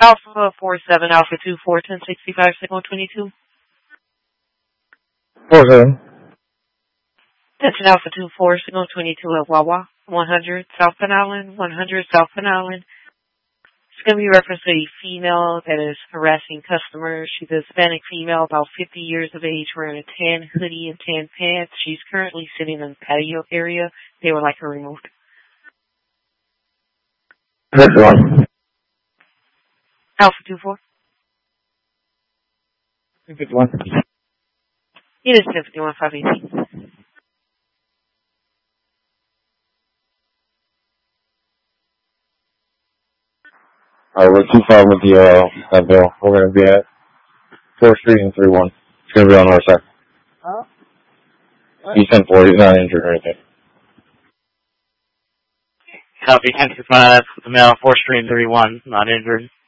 Alpha 47, Alpha 24, 1065, signal 22. 47. Attention Alpha 24, signal 22 at Wawa, 100 South Penn Island, 100 South Penn Island. It's going to be reference to a female that is harassing customers. She's a Hispanic female, about 50 years of age, wearing a tan hoodie and tan pants. She's currently sitting in the patio area. They would like her removed. 51. Alpha 24. 51. It is 1051, 518. Alright, we're too far with that bill. We're going to be at 4th Street and 3-1. It's going to be on our side. Huh? He's 10-4. He's not injured or anything. Copy 10-5, the male, 4th Street and 3-1, not injured.